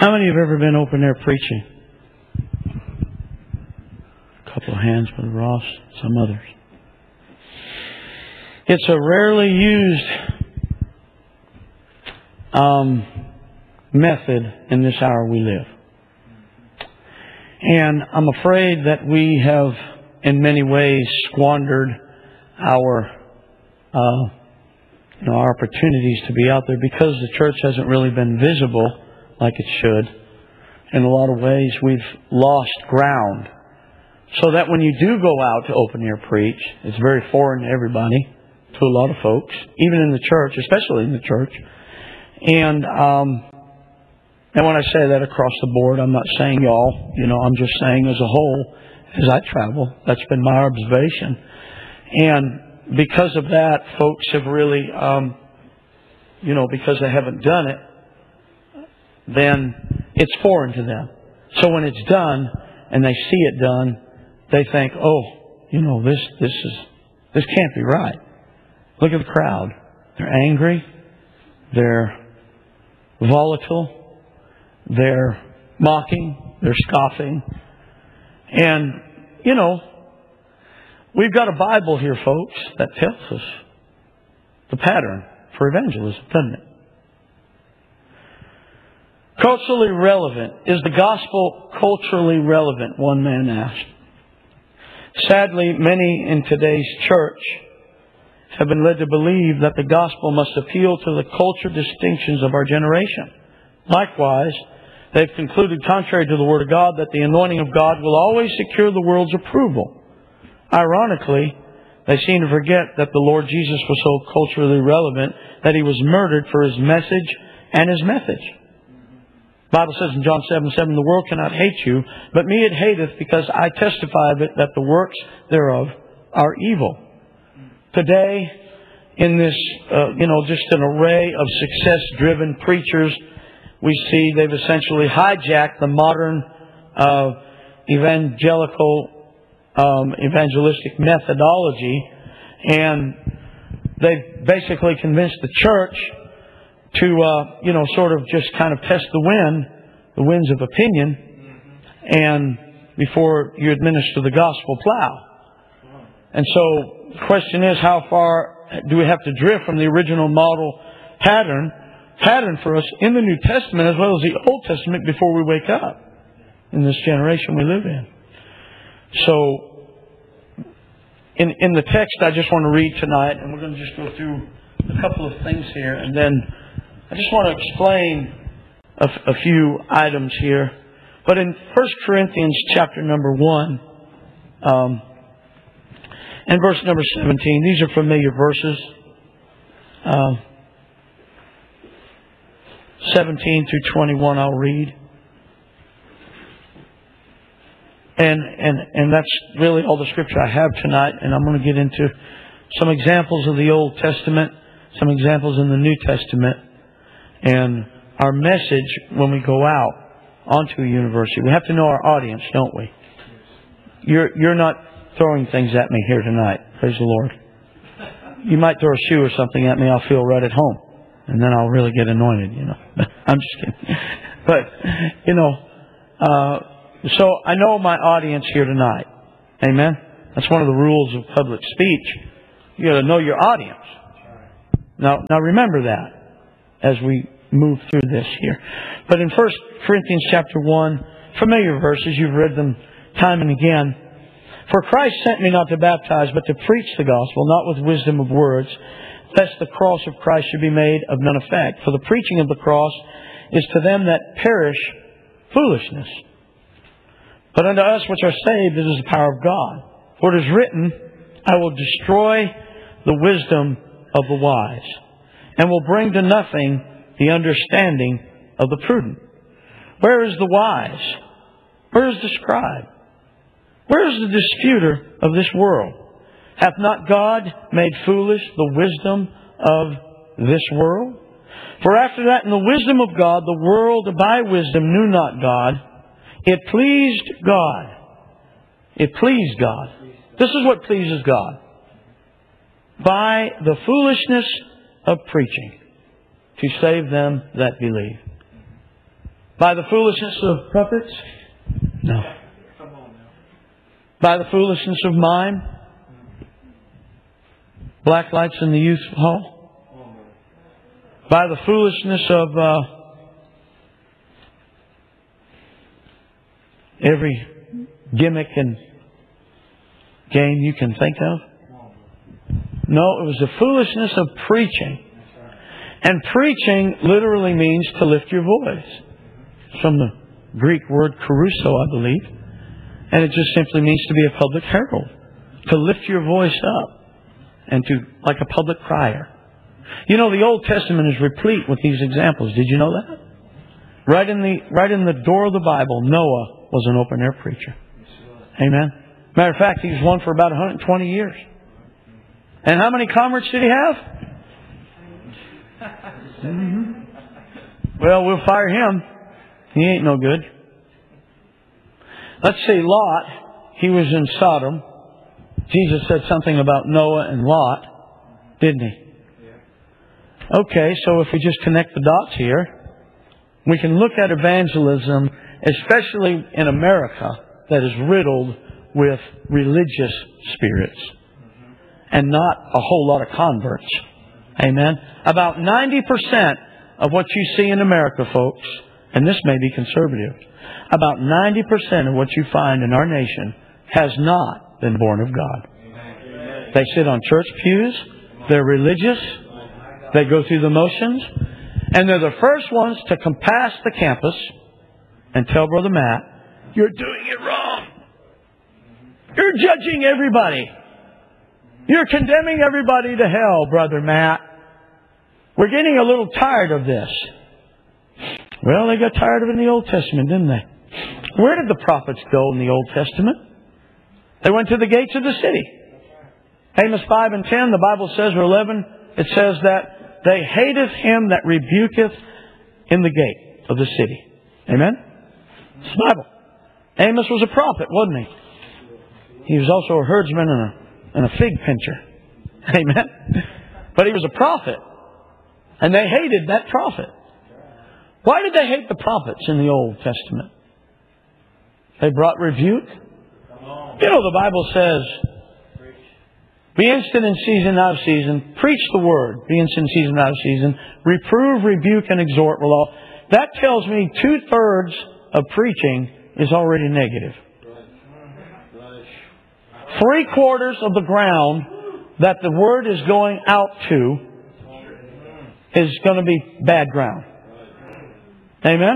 How many have ever been open air preaching? A couple of hands, Brother Ross, some others. It's a rarely used method in this hour we live. And I'm afraid that we have, in many ways, squandered our opportunities to be out there because the church hasn't really been visible like it should. In a lot of ways, we've lost ground. So that when you do go out to open air preach, it's very foreign to everybody, to a lot of folks, even in the church, especially in the church. And when I say that across the board, I'm not saying y'all, I'm just saying as a whole, as I travel, that's been my observation. And because of that, folks have really, because they haven't done it, then it's foreign to them. So when it's done and they see it done, they think, this can't be right. Look at the crowd. They're angry. They're volatile. They're mocking. They're scoffing. And, we've got a Bible here, folks, that tells us the pattern for evangelism, doesn't it? Culturally relevant. Is the gospel culturally relevant? One man asked. Sadly, many in today's church have been led to believe that the gospel must appeal to the culture distinctions of our generation. Likewise, they've concluded, contrary to the Word of God, that the anointing of God will always secure the world's approval. Ironically, they seem to forget that the Lord Jesus was so culturally relevant that He was murdered for His message and His message. The Bible says in John 7:7, the world cannot hate you, but me it hateth, because I testify of it that the works thereof are evil. Today, in this, just an array of success-driven preachers, we see they've essentially hijacked the modern evangelistic methodology, and they've basically convinced the church to, sort of just kind of test the winds of opinion, and before you administer the gospel plow. And so the question is, how far do we have to drift from the original model pattern for us in the New Testament as well as the Old Testament before we wake up in this generation we live in? So, in the text I just want to read tonight, and we're going to just go through a couple of things here, and then I just want to explain a few items here. But in 1 Corinthians chapter number 1, and verse number 17, these are familiar verses. 17 through 21 I'll read. And that's really all the scripture I have tonight. And I'm going to get into some examples of the Old Testament, some examples in the New Testament, and our message when we go out onto a university. We have to know our audience, don't we? You're not throwing things at me here tonight. Praise the Lord. You might throw a shoe or something at me, I'll feel right at home. And then I'll really get anointed, I'm just kidding. But, so I know my audience here tonight. Amen? That's one of the rules of public speech. You got to know your audience. Now remember that as we move through this here. But in 1 Corinthians chapter 1, familiar verses, you've read them time and again. For Christ sent me not to baptize, but to preach the gospel, not with wisdom of words, lest the cross of Christ should be made of none effect. For the preaching of the cross is to them that perish foolishness. But unto us which are saved, it is the power of God. For it is written, I will destroy the wisdom of the wise, and will bring to nothing the understanding of the prudent. Where is the wise? Where is the scribe? Where is the disputer of this world? Hath not God made foolish the wisdom of this world? For after that, in the wisdom of God, the world by wisdom knew not God. It pleased God. It pleased God. This is what pleases God. By the foolishness of preaching, to save them that believe. By the foolishness of prophets? No. By the foolishness of mime? Black lights in the youth hall? By the foolishness of every gimmick and game you can think of? No, it was the foolishness of preaching. And preaching literally means to lift your voice. From the Greek word caruso, I believe. And it just simply means to be a public herald. To lift your voice up. And to, like a public crier. You know, the Old Testament is replete with these examples. Did you know that? Right in the door of the Bible, Noah was an open air preacher. Amen. Matter of fact, he was one for about 120 years. And how many converts did he have? Well, we'll fire him. He ain't no good. Let's see, Lot. He was in Sodom. Jesus said something about Noah and Lot, didn't he? Okay, so if we just connect the dots here, we can look at evangelism, especially in America, that is riddled with religious spirits and not a whole lot of converts. Amen? About 90% of what you see in America, folks, and this may be conservative, about 90% of what you find in our nation has not been born of God. They sit on church pews, they're religious, they go through the motions, and they're the first ones to compass the campus and tell Brother Matt, you're doing it wrong. You're judging everybody. You're condemning everybody to hell, Brother Matt. We're getting a little tired of this. Well, they got tired of it in the Old Testament, didn't they? Where did the prophets go in the Old Testament? They went to the gates of the city. Amos 5 and 10, the Bible says, or 11, it says that they hateth him that rebuketh in the gate of the city. Amen? It's the Bible. Amos was a prophet, wasn't he? He was also a herdsman and a fig pincher. Amen? But he was a prophet. And they hated that prophet. Why did they hate the prophets in the Old Testament? They brought rebuke. You know, the Bible says, be instant in season, out of season. Preach the word. Be instant in season, out of season. Reprove, rebuke, and exhort with all. That tells me 2/3 of preaching is already negative. 3/4 of the ground that the word is going out to is going to be bad ground. Amen?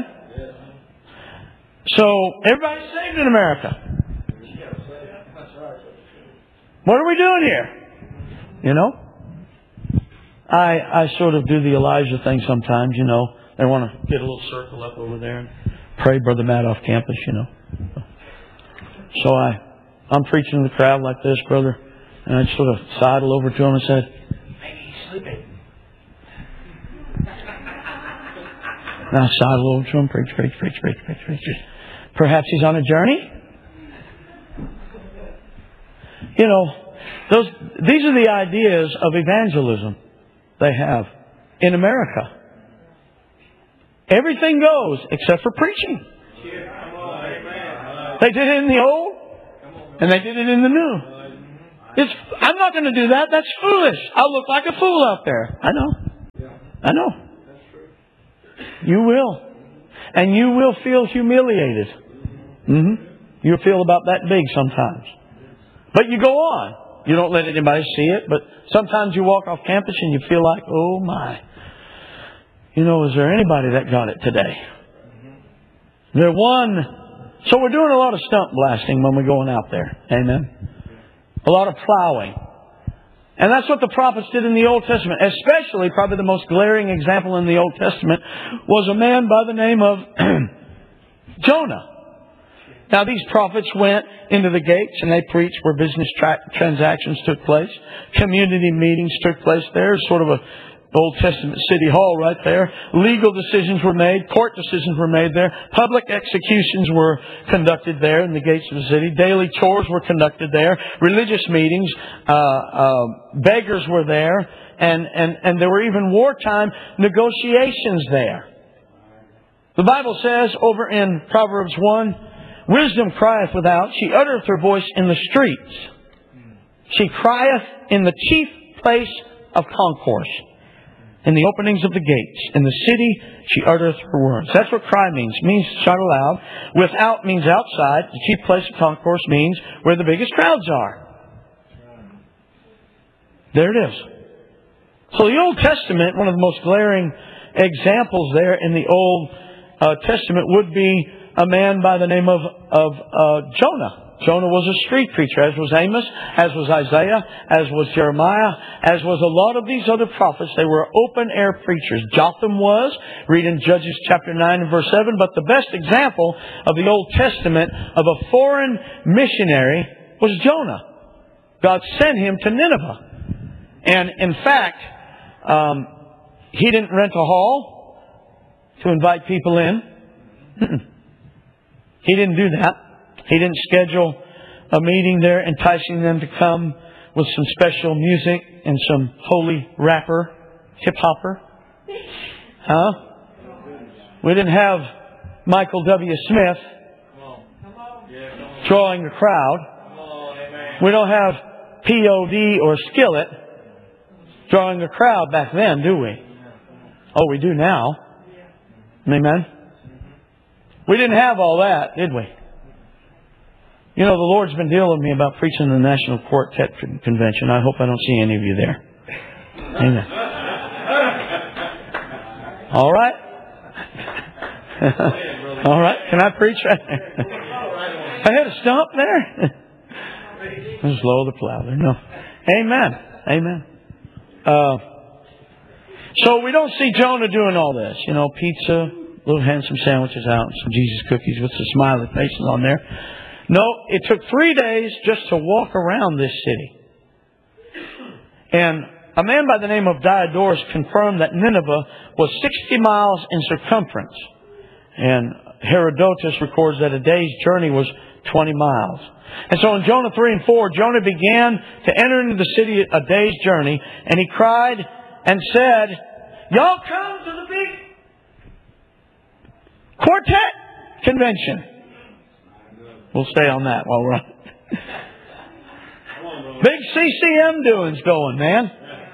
So, everybody's saved in America. What are we doing here? You know? I sort of do the Elijah thing sometimes, you know. They want to get a little circle up over there and pray Brother Matt off campus, you know. So I'm preaching to the crowd like this, brother, and I sort of sidle over to him and said, maybe he's sleeping. And I sidle over to him, preach. Perhaps he's on a journey? You know, these are the ideas of evangelism they have in America. Everything goes except for preaching. They did it in the old and they did it in the new. I'm not going to do that. That's foolish. I'll look like a fool out there. I know. You will. And you will feel humiliated. You'll feel about that big sometimes. But you go on. You don't let anybody see it. But sometimes you walk off campus and you feel like, oh my. You know, is there anybody that got it today? There one. So we're doing a lot of stump blasting when we're going out there. Amen. A lot of plowing. And that's what the prophets did in the Old Testament. Especially, probably the most glaring example in the Old Testament was a man by the name of Jonah. Now, these prophets went into the gates and they preached where business transactions took place. Community meetings took place there. Sort of a Old Testament city hall right there. Legal decisions were made. Court decisions were made there. Public executions were conducted there in the gates of the city. Daily chores were conducted there. Religious meetings. Beggars were there. And there were even wartime negotiations there. The Bible says over in Proverbs 1, wisdom crieth without, she uttereth her voice in the streets. She crieth in the chief place of concourse, in the openings of the gates. In the city she uttereth her words. That's what cry means. It means shout aloud. Without means outside. The chief place of concourse means where the biggest crowds are. There it is. So the Old Testament, one of the most glaring examples there in the Old Testament would be a man by the name of Jonah. Jonah was a street preacher, as was Amos, as was Isaiah, as was Jeremiah, as was a lot of these other prophets. They were open-air preachers. Jotham was, read in Judges chapter 9 and verse 7. But the best example of the Old Testament of a foreign missionary was Jonah. God sent him to Nineveh. And in fact, he didn't rent a hall to invite people in. He didn't do that. He didn't schedule a meeting there enticing them to come with some special music and some holy rapper, hip-hopper. Huh? We didn't have Michael W. Smith drawing the crowd. We don't have P.O.D. or Skillet drawing the crowd back then, do we? Oh, we do now. Amen. We didn't have all that, did we? You know, the Lord's been dealing with me about preaching the National Quartet Convention. I hope I don't see any of you there. Amen. All right? All right. Can I preach right there? I had a stump there. Just lower the plow there. No. Amen. Amen. So we don't see Jonah doing all this. You know, pizza, little handsome sandwiches out, some Jesus cookies with some smiley faces on there. No, it took 3 days just to walk around this city. And a man by the name of Diodorus confirmed that Nineveh was 60 miles in circumference. And Herodotus records that a day's journey was 20 miles. And so in Jonah 3 and 4, Jonah began to enter into the city a day's journey. And he cried and said, y'all come to the big quartet convention. We'll stay on that while we're on. Big CCM doings going, man.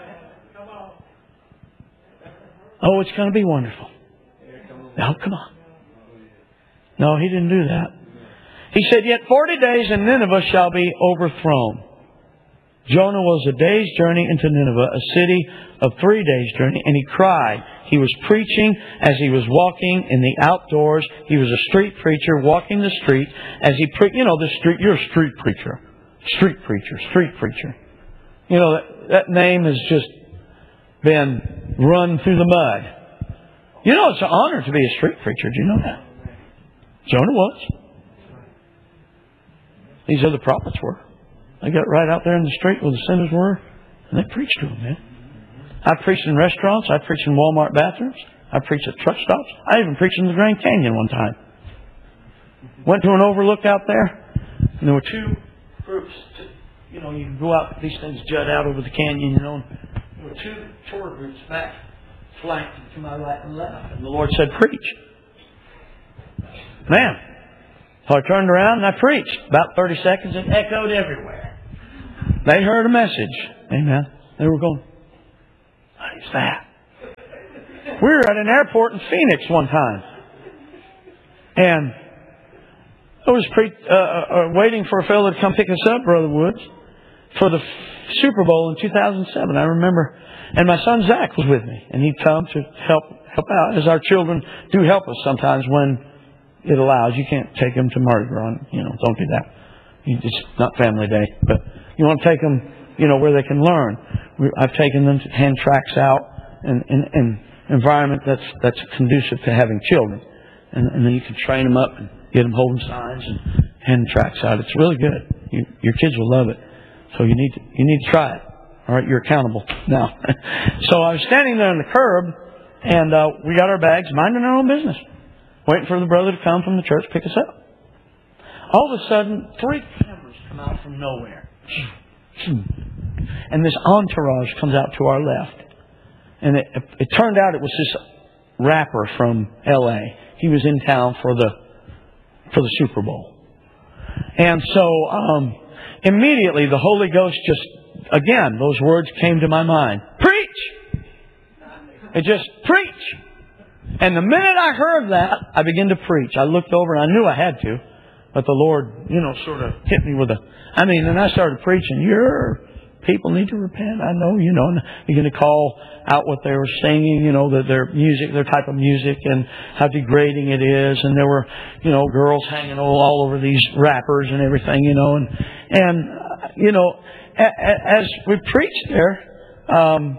Oh, it's going to be wonderful. Now, come on. No, he didn't do that. He said, yet 40 days and Nineveh shall be overthrown. Jonah was a day's journey into Nineveh, a city of 3 days' journey, and he cried. He was preaching as he was walking in the outdoors. He was a street preacher walking the street as he preached. You know, the street. You're a street preacher. Street preacher. Street preacher. You know, that name has just been run through the mud. You know, it's an honor to be a street preacher. Do you know that? Jonah was. These other prophets were. They got right out there in the street where the sinners were, and they preached to them, man. I preached in restaurants. I preached in Walmart bathrooms. I preached at truck stops. I even preached in the Grand Canyon one time. Went to an overlook out there, and there were two groups. You know, you can go out, these things jut out over the canyon, you know. And there were two tour groups back, flanked to my right and left. And the Lord said, preach. Man. So I turned around and I preached. About 30 seconds, it echoed everywhere. They heard a message. Amen. They were going, what is that? We were at an airport in Phoenix one time. And I was waiting for a fellow to come pick us up, Brother Woods, for the Super Bowl in 2007. I remember. And my son Zach was with me. And he'd come to help out, as our children do help us sometimes when it allows. You can't take them to Mardi Gras. You know, don't do that. It's not family day. But you want to take them, you know, where they can learn. I've taken them to hand tracks out in an environment that's conducive to having children. And then you can train them up and get them holding signs and hand tracks out. It's really good. Your kids will love it. So you need to try it. All right, you're accountable now. So I was standing there on the curb, and we got our bags, minding our own business, waiting for the brother to come from the church pick us up. All of a sudden, 3 cameras come out from nowhere. And this entourage comes out to our left. And it turned out it was this rapper from L.A. he was in town for the Super Bowl. And so immediately the Holy Ghost just, again, those words came to my mind. Preach! It just, preach! And the minute I heard that, I began to preach. I looked over and I knew I had to. But the Lord, sort of hit me with and I started preaching. Your people need to repent. I know, and began to call out what they were singing, their music, their type of music, and how degrading it is. And there were, girls hanging all over these rappers and everything, as we preached there,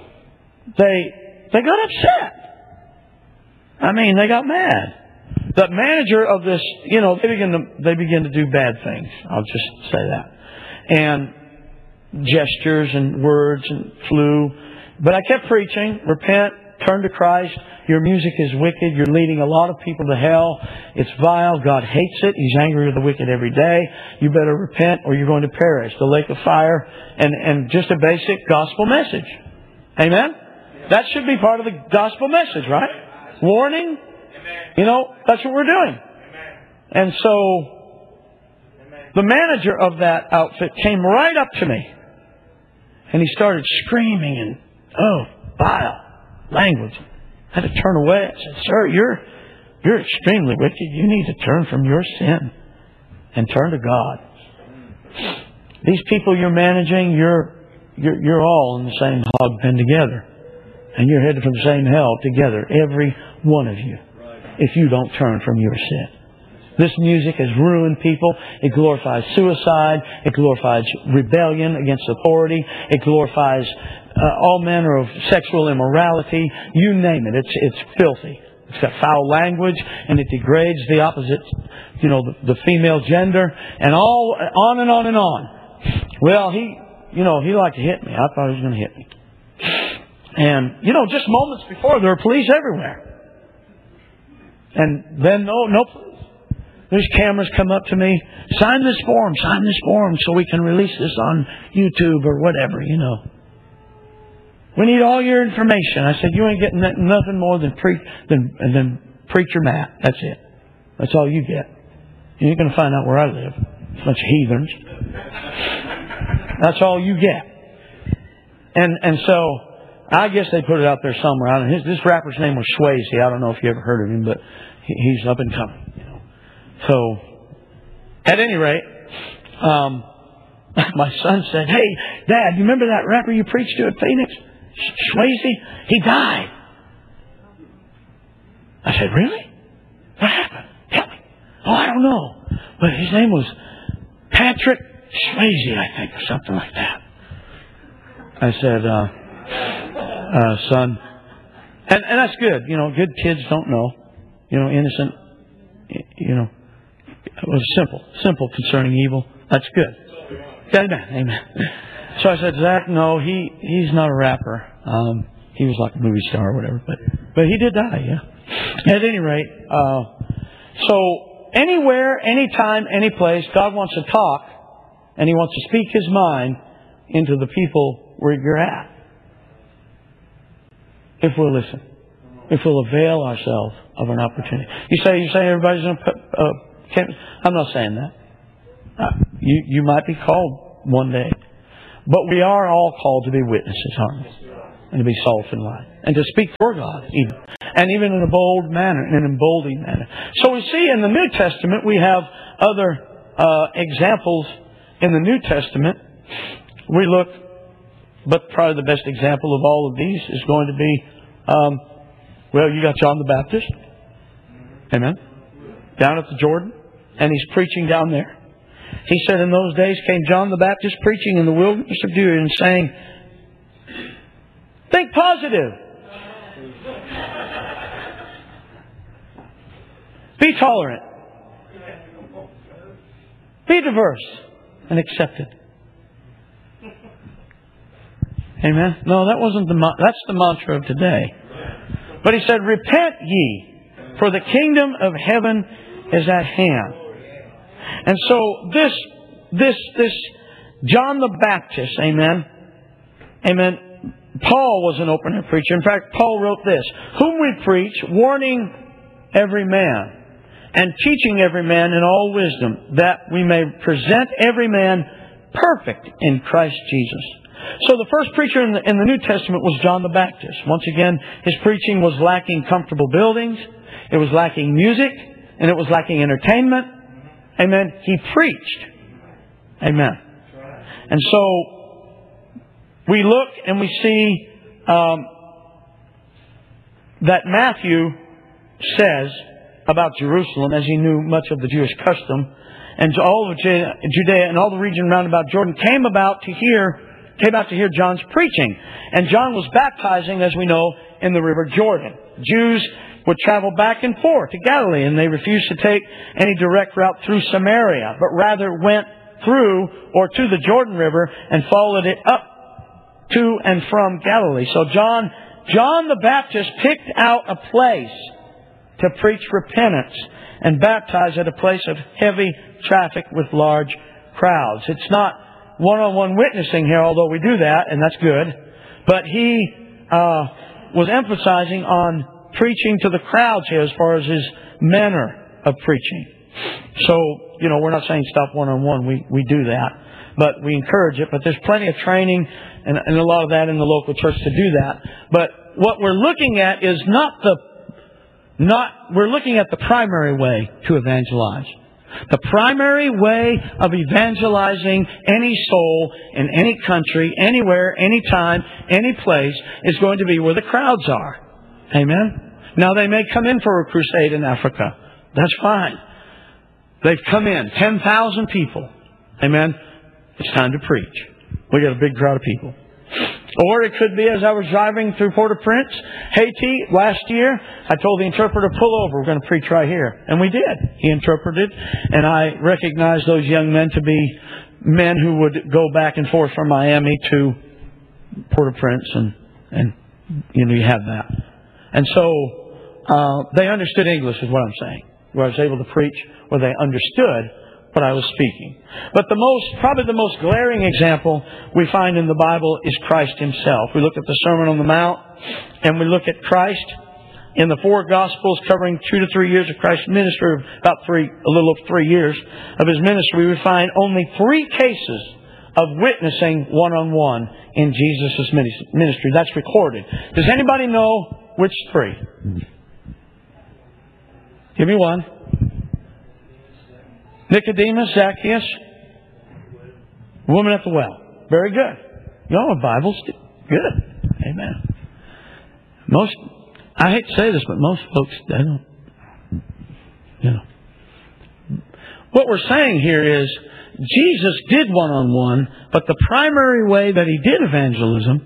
they got upset. They got mad. The manager of this, they begin to do bad things. I'll just say that. And gestures and words and flew. But I kept preaching. Repent. Turn to Christ. Your music is wicked. You're leading a lot of people to hell. It's vile. God hates it. He's angry with the wicked every day. You better repent or you're going to perish. The lake of fire. And just a basic gospel message. Amen? That should be part of the gospel message, right? Warning. That's what we're doing. And so the manager of that outfit came right up to me. And he started screaming and, vile language. I had to turn away. I said, sir, you're extremely wicked. You need to turn from your sin and turn to God. These people you're managing, you're all in the same hog pen together. And you're headed for the same hell together, every one of you, if you don't turn from your sin. This music has ruined people. It glorifies suicide. It glorifies rebellion against authority. It glorifies all manner of sexual immorality. You name it. It's filthy. It's got foul language, and it degrades the opposite, the female gender, and all on and on and on. Well, he liked to hit me. I thought he was going to hit me. And, just moments before, there were police everywhere. And then, no police. There's cameras come up to me. Sign this form so we can release this on YouTube or whatever, We need all your information. I said, you ain't getting nothing more than preacher Matt. That's it. That's all you get. You ain't going to find out where I live. It's a bunch of heathens. That's all you get. And so, I guess they put it out there somewhere. This rapper's name was Swayze. I don't know if you ever heard of him, but he's up and coming. So, at any rate, my son said, "Hey, Dad, you remember that rapper you preached to at Phoenix? Swayze? He died." I said, "Really? What happened? Tell me." "Oh, I don't know. But his name was Patrick Swayze, I think, or something like that." I said, son, and that's good. Good kids don't know. Innocent, it was simple concerning evil. That's good. Amen. So I said, Zach, no, he's not a rapper. He was like a movie star or whatever, but he did die, yeah. At any rate, so anywhere, anytime, any place, God wants to talk, and He wants to speak His mind into the people where you're at. If we'll listen. If we'll avail ourselves of an opportunity. You say everybody's going to... I'm not saying that. You might be called one day. But we are all called to be witnesses, aren't we? And to be salt and light. And to speak for God, even. And even in a bold manner, in an emboldening manner. So we see in the New Testament, we have other examples in the New Testament. We look, but probably the best example of all of these is going to be, you got John the Baptist. Amen. Down at the Jordan. And he's preaching down there. He said, in those days came John the Baptist preaching in the wilderness of Judea and saying, think positive. Be tolerant. Be diverse and accepted. Amen. No, that wasn't that's the mantra of today. But he said, repent ye, for the kingdom of heaven is at hand. And so this John the Baptist, amen. Paul was an open-air preacher. In fact, Paul wrote this, whom we preach, warning every man, and teaching every man in all wisdom, that we may present every man perfect in Christ Jesus. So the first preacher in the New Testament was John the Baptist. Once again, his preaching was lacking comfortable buildings, it was lacking music, and it was lacking entertainment. Amen. He preached. Amen. And so we look and we see that Matthew says about Jerusalem, as he knew much of the Jewish custom, and all of Judea and all the region round about Jordan came out to hear John's preaching. And John was baptizing, as we know, in the river Jordan. Jews would travel back and forth to Galilee, and they refused to take any direct route through Samaria, but rather went through or to the Jordan River and followed it up to and from Galilee. So John the Baptist picked out a place to preach repentance and baptize at a place of heavy traffic with large crowds. It's not one-on-one witnessing here, although we do that, and that's good. But he was emphasizing on preaching to the crowds here as far as his manner of preaching. So, we're not saying stop one-on-one. We do that. But we encourage it. But there's plenty of training and a lot of that in the local church to do that. But what we're looking at is we're looking at the primary way to evangelize. The primary way of evangelizing any soul in any country, anywhere, anytime, any place is going to be where the crowds are. Amen? Now they may come in for a crusade in Africa. That's fine. They've come in, 10,000 people. Amen? It's time to preach. We got a big crowd of people. Or it could be, as I was driving through Port-au-Prince, Haiti, last year, I told the interpreter, pull over, we're going to preach right here. And we did. He interpreted, and I recognized those young men to be men who would go back and forth from Miami to Port-au-Prince, and you have that. And so, they understood English is what I'm saying. Where I was able to preach, where they understood what I was speaking. But probably the most glaring example we find in the Bible is Christ Himself. We look at the Sermon on the Mount, and we look at Christ in the four Gospels covering 2 to 3 years of Christ's ministry, a little over 3 years of His ministry. We find only 3 cases of witnessing one-on-one in Jesus' ministry. That's recorded. Does anybody know which 3? Give me one. Nicodemus, Zacchaeus, woman at the well. Very good. You all have Bibles. Good. Amen. I hate to say this, but most folks, they don't. What we're saying here is Jesus did one-on-one, but the primary way that He did evangelism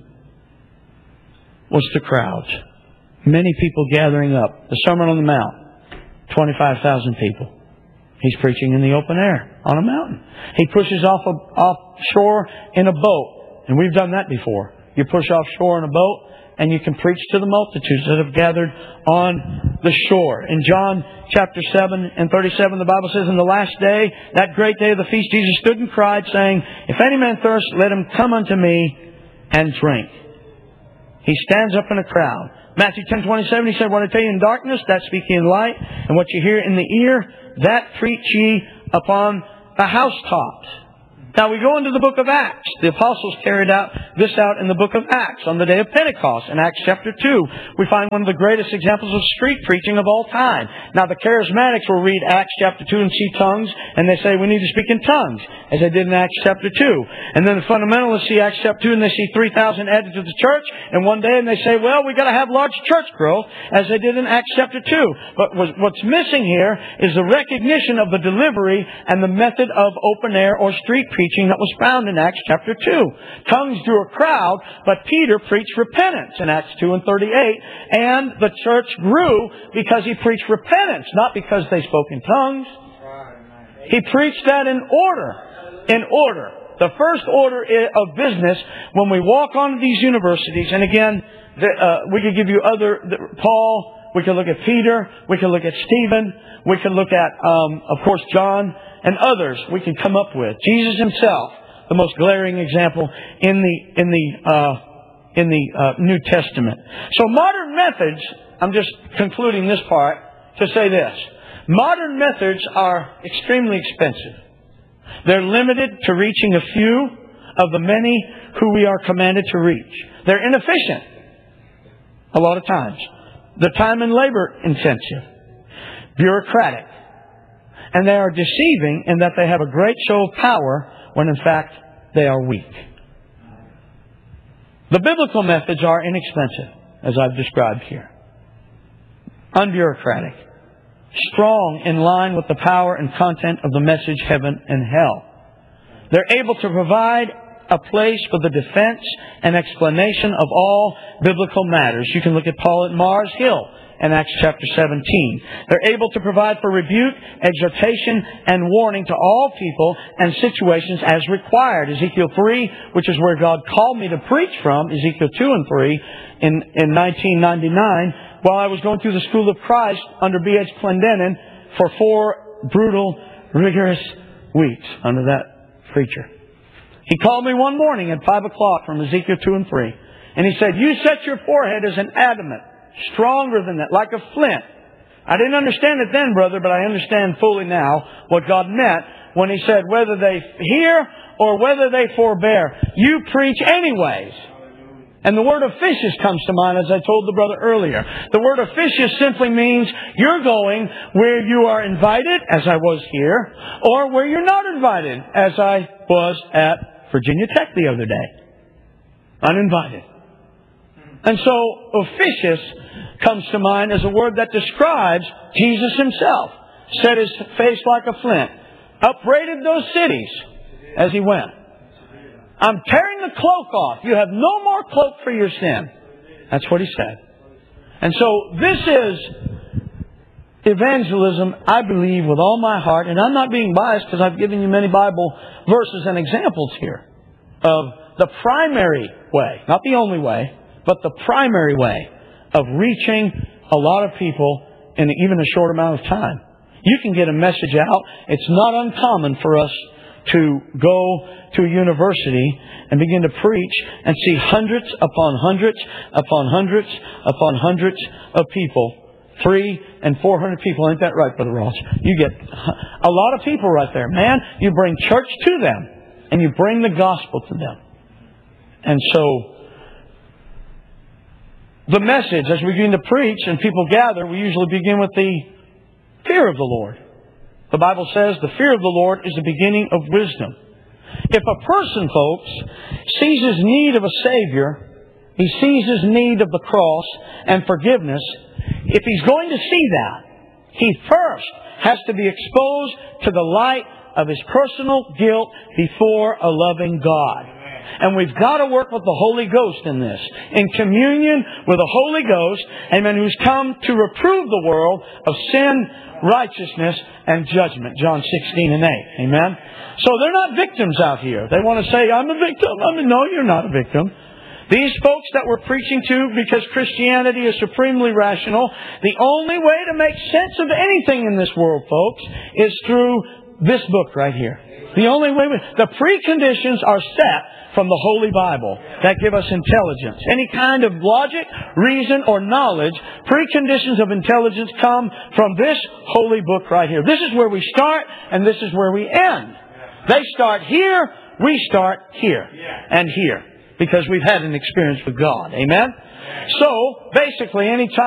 was to crowds. Many people gathering up. The Sermon on the Mount, 25,000 people. He's preaching in the open air on a mountain. He pushes offshore in a boat. And we've done that before. You push offshore in a boat and you can preach to the multitudes that have gathered on the shore. In John chapter 7 and 37, the Bible says, in the last day, that great day of the feast, Jesus stood and cried, saying, if any man thirst, let him come unto me and drink. He stands up in a crowd. Matthew 10:27, He said, what I tell you in darkness, that speak ye in light, and what you hear in the ear, that preach ye upon the housetops. Now we go into the book of Acts. The apostles carried this out in the book of Acts on the day of Pentecost. In Acts chapter 2, we find one of the greatest examples of street preaching of all time. Now the charismatics will read Acts chapter 2 and see tongues, and they say we need to speak in tongues, as they did in Acts chapter 2. And then the fundamentalists see Acts chapter 2 and they see 3,000 added to the church in one day, and they say, well, we've got to have large church growth, as they did in Acts chapter 2. But what's missing here is the recognition of the delivery and the method of open air or street preaching that was found in Acts chapter 2. Tongues drew a crowd, but Peter preached repentance in Acts 2 and 38. And the church grew because he preached repentance, not because they spoke in tongues. He preached that in order. In order. The first order of business when we walk onto these universities, and again, we could give you Paul, we could look at Peter, we could look at Stephen, we could look at, of course, John, and others we can come up with. Jesus Himself, the most glaring example in the New Testament. So modern methods, I'm just concluding this part, to say this. Modern methods are extremely expensive. They're limited to reaching a few of the many who we are commanded to reach. They're inefficient a lot of times. They're time and labor intensive, bureaucratic, and they are deceiving in that they have a great show of power when in fact they are weak. The biblical methods are inexpensive, as I've described here. Unbureaucratic. Strong in line with the power and content of the message, heaven and hell. They're able to provide a place for the defense and explanation of all biblical matters. You can look at Paul at Mars Hill in Acts chapter 17. They're able to provide for rebuke, exhortation, and warning to all people and situations as required. Ezekiel 3, which is where God called me to preach from, Ezekiel 2 and 3, in 1999, while I was going through the School of Christ under B.H. Clendenin for 4 brutal, rigorous weeks under that preacher. He called me one morning at 5 o'clock from Ezekiel 2 and 3. And he said, you set your forehead as an adamant, stronger than that, like a flint. I didn't understand it then, brother, but I understand fully now what God meant when He said, whether they hear or whether they forbear, you preach anyways. And the word officious comes to mind, as I told the brother earlier. The word officious simply means you're going where you are invited, as I was here, or where you're not invited, as I was at Virginia Tech the other day. Uninvited. And so, officious comes to mind as a word that describes Jesus Himself. Set His face like a flint. Upbraided those cities as He went. I'm tearing the cloak off. You have no more cloak for your sin. That's what He said. And so this is evangelism, I believe, with all my heart. And I'm not being biased because I've given you many Bible verses and examples here of the primary way, not the only way, but the primary way of reaching a lot of people in even a short amount of time. You can get a message out. It's not uncommon for us to go to a university and begin to preach and see hundreds upon hundreds upon hundreds upon hundreds of people. 300 and 400 people. Ain't that right, Brother Ross? You get a lot of people right there. Man, you bring church to them and you bring the gospel to them. And so the message, as we begin to preach and people gather, we usually begin with the fear of the Lord. The Bible says the fear of the Lord is the beginning of wisdom. If a person, folks, sees his need of a Savior, he sees his need of the cross and forgiveness, if he's going to see that, he first has to be exposed to the light of his personal guilt before a loving God. And we've got to work with the Holy Ghost in this. In communion with the Holy Ghost, amen, who's come to reprove the world of sin, righteousness, and judgment. John 16 and 8. Amen? So they're not victims out here. They want to say, I'm a victim. No, you're not a victim. These folks that we're preaching to, because Christianity is supremely rational, the only way to make sense of anything in this world, folks, is through this book right here. The only way the preconditions are set from the Holy Bible that give us intelligence. Any kind of logic, reason, or knowledge, preconditions of intelligence come from this holy book right here. This is where we start and this is where we end. They start here, we start here and here because we've had an experience with God. Amen? So, basically, any time